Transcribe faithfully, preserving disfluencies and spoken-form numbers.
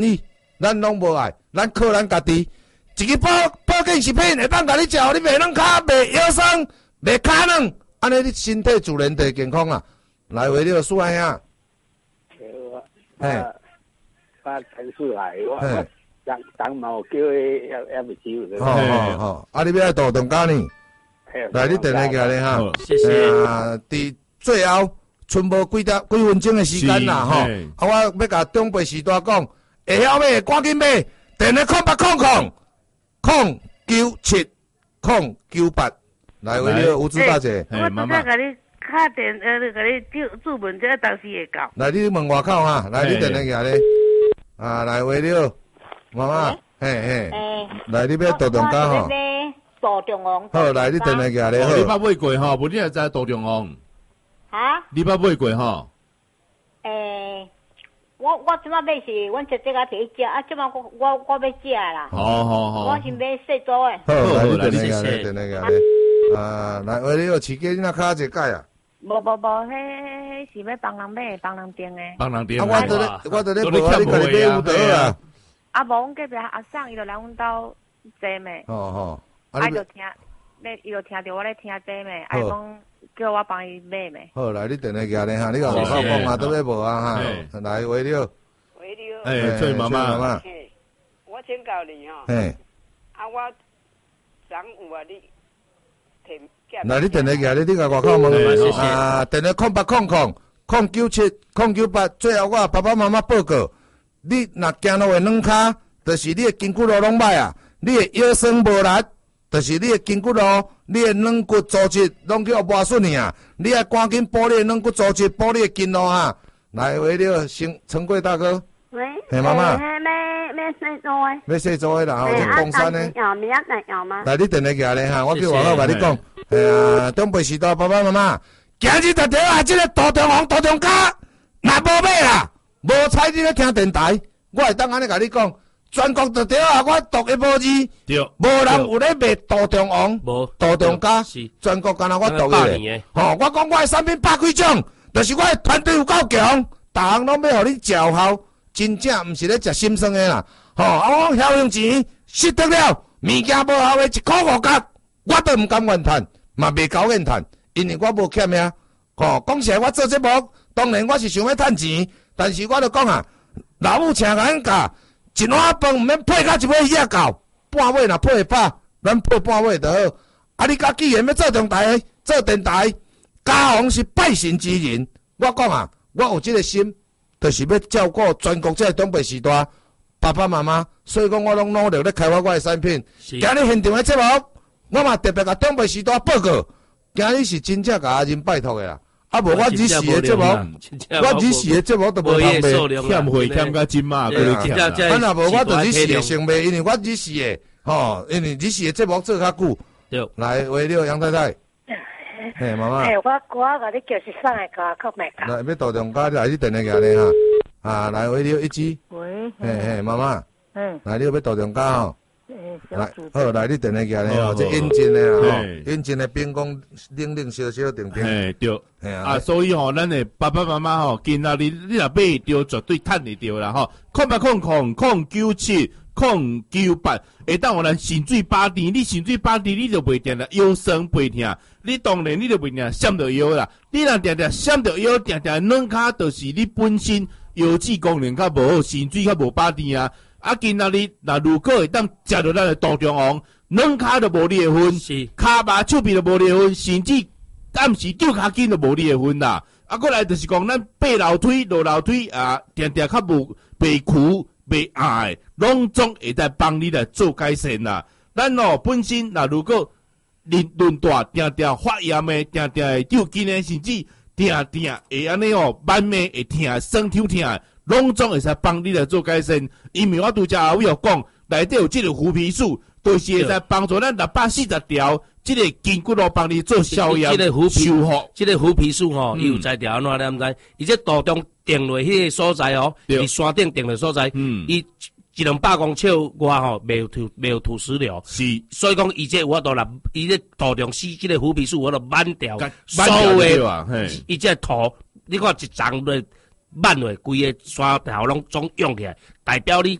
伊咱拢无爱，咱靠咱家己。一个保保健食品会当甲你食，你袂软骹，袂腰酸，袂骹软，安尼你身体自然就健康啊。来为了苏安兄， 嘿，我陈述来，我我当当毛叫伊也也未收。 好好好，啊，你要爱大动家呢？来，你电话过来哈， 谢谢。 啊，伫最后剩无几点几分钟的时间啦，吼，啊，我要甲长辈时代讲，会晓买赶紧买，电话空八空空空九七空九八，来为了吴志大姐， 我拄则甲你敲电，呃，甲你注注文，这当时会到。 来，你问外口哈，来，你电话过来，啊，来为了妈妈，嘿嘿，来，你要大动家吼。 大中王。 好，来你电话过来。 好，你捌买过吼？无你也知大中王。 哈？ 你捌买过吼？ 诶，我我即摆买是，阮姐姐甲摕去食，啊，即摆我我我要食啦。 好好好。 我是买细组诶。 好，来你电话过来，电话过来。啊，来，为了饲鸡，你若卡一解啊？ 无无无，迄迄是要帮人买，帮人订诶。 帮人订。 啊，我得咧，我得咧无啊，你家己买有得啊。 啊，无阮隔壁阿婶伊就来阮兜坐咩？ 哦哦。 啊，就听，咧，伊就听着我咧听这咩，啊讲叫我帮伊买咩。 好，来你电话过来哈，你甲外口讲啊，都要无啊哈。来，为了。 为了。 哎，翠妈妈。 嘿，我请教你哦。 嘿。 啊，我昨有啊，你摕。 来，你电话过来，你甲外口问啊，电话空八空空空九七空九八，最后我爸爸妈妈报告，你若行路会软骹，就是你的筋骨路拢歹啊，你的腰酸无力。就是你的筋骨路，你的软骨组织拢叫磨损去啊！你要赶紧补你的软骨组织，补你的筋路啊！来，为了陈陈贵大哥， 喂， 嘿妈妈， 要要细做诶， 要细做诶啦，有一公山诶。 有明仔来有吗？ 来，你电话过来哈，我叫外口甲你讲，哎呀，长辈时代爸爸妈妈，今日特条啊，这个大中王、大中家，若无买啦，无采你咧听电台，我会当安尼甲你讲。全国就对啊，我读一无字，无人有咧卖大中王、大中家，全国干那我读的。吼，我讲我的产品百几种，就是我的团队有够强，逐项拢要互你奏效，真正毋是咧食心酸的啦。吼，啊，我晓用钱失得了，物件无效的一箍五角，我都毋甘愿趁，嘛袂高愿趁，因为我无欠呀。吼，讲实我做节目，当然我是想要趁钱，但是我著讲啊，老母请咱教。一碗饭毋免配甲一尾鱼仔到，半尾若配会饱，咱配半尾就好。啊，你家既然要做电台，做电台，家王是拜神之人。我讲啊，我有这个心，就是要照顾全国这个长辈时代爸爸妈妈，所以讲我拢努力咧开发我的产品。今日现场的节目，我嘛特别甲长辈时代报告，今日是真正甲阿仁拜托的啦。啊，无我日时的节目，我日时的节目都无通卖， 欠会欠甲真嘛，佢哋欠啦。 啊，若无我就日时的先卖，因为我日时的，吼，因为日时的节目做较久。对，来，为了杨太太，嘿，妈妈。 哎，我我甲你叫是上来甲靠麦克。 来，要大中家来，你电话过来哈。啊，来，为了一支。 喂。 嘿嘿，妈妈。 嗯。 来，你要大中家吼。 来， 好，来你电话过来吼，这引进的啦吼，引进的兵工冷冷小小定定。 嘿，对，啊，所以吼，咱的爸爸妈妈吼，今仔日你若买着，绝对趁得着啦吼。空八空空空九七空九八，会当互咱肾水饱甜，你肾水饱甜，你就袂定啦腰酸背痛，你当然你就袂定闪着腰啦。你若定定闪着腰，定定软骹，就是你本身腰子功能较无好，肾水较无饱甜啊。啊，今仔日若如果会当食到咱的大中王，软骹就无你的份，骹麻手臂就无你的份，甚至暗时吊骹筋就无你的份啦。啊，过来就是讲咱爬楼梯、落楼梯啊，定定较无袂苦袂矮，拢总会在帮你来做改善啦。咱哦本身若如果论论大，定定发炎的，定定会吊筋的，甚至定定会安尼哦，慢慢会痛、酸痛痛。拢总会使帮你来做改善，因为我拄则后尾有讲，内底有即个胡皮素，就是会使帮助咱六百四十条即个筋骨路帮你做消炎、修复。 即个胡皮素吼，伊有在条安怎你毋知？伊这道中定落迄个所在哦，伫山顶定落所在，伊一两百公尺外吼，袂有土袂有土石流。 是， 所以讲伊这我都来，伊这道中死即个胡皮素我都挽掉， 所有的， 伊这土，你看一丛落。 慢落，规个山头拢总涌起来，代表你